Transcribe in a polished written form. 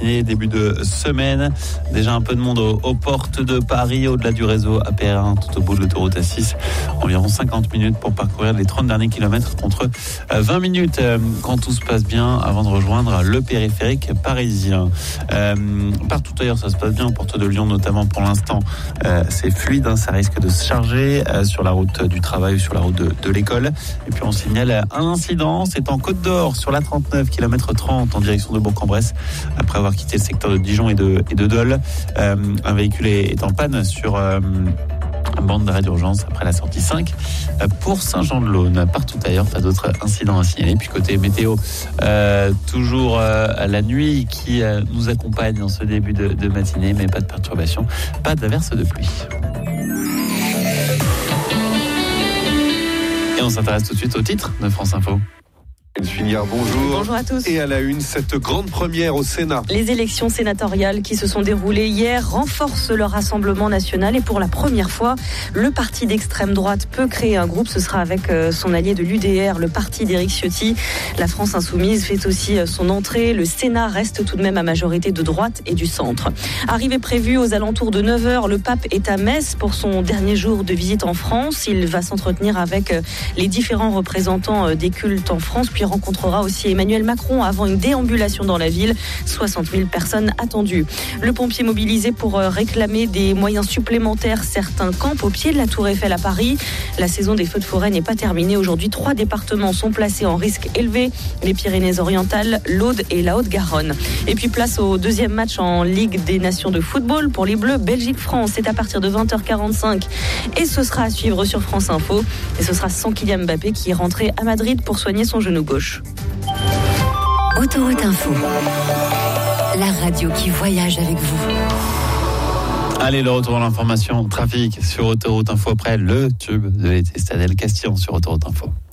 matinée, début de semaine. Déjà un peu de monde aux portes de Paris, au-delà du réseau APR1, tout au bout de l'autoroute A6. Environ 50 minutes pour parcourir les 30 derniers kilomètres contre 20 minutes quand tout se passe bien avant de rejoindre le périphérique parisien. Partout ailleurs, ça se passe bien. Porte de Lyon notamment pour l'instant, c'est fluide, ça risque de se charger sur la route du travail ou sur la route de l'école. Et puis on signale un incident, c'est en Côte d'Or sur la 39, km 30 en direction de Bourg-en-Bresse. Après avoir quitté le secteur de Dijon et de Dole, un véhicule est en panne sur bande d'arrêt d'urgence après la sortie 5 pour Saint-Jean-de-Laune. Partout ailleurs, pas d'autres incidents à signaler. Puis côté météo, toujours la nuit qui nous accompagne dans ce début de matinée, mais pas de perturbation, pas d'averse de pluie. Et on s'intéresse tout de suite au titre de France Info. Filière, bonjour. Bonjour à tous. Et à la une, cette grande première au Sénat. Les élections sénatoriales qui se sont déroulées hier renforcent le Rassemblement national et pour la première fois, le parti d'extrême droite peut créer un groupe. Ce sera avec son allié de l'UDR, le parti d'Éric Ciotti. La France insoumise fait aussi son entrée. Le Sénat reste tout de même à majorité de droite et du centre. Arrivée prévue aux alentours de 9h, le pape est à Metz pour son dernier jour de visite en France. Il va s'entretenir avec les différents représentants des cultes en France, puis rencontrera aussi Emmanuel Macron avant une déambulation dans la ville. 60 000 personnes attendues. Le pompier mobilisé pour réclamer des moyens supplémentaires. Certains campent au pied de la Tour Eiffel à Paris. La saison des feux de forêt n'est pas terminée. Aujourd'hui, 3 départements sont placés en risque élevé. Les Pyrénées-Orientales, l'Aude et la Haute-Garonne. Et puis place au deuxième match en Ligue des Nations de football pour les Bleus. Belgique-France, c'est à partir de 20h45. Et ce sera à suivre sur France Info. Et ce sera sans Kylian Mbappé qui est rentré à Madrid pour soigner son genou gauche. Autoroute Info, la radio qui voyage avec vous. Allez, le retour à l'information trafic sur Autoroute Info après le tube de l'été. Stadel Castillon sur Autoroute Info.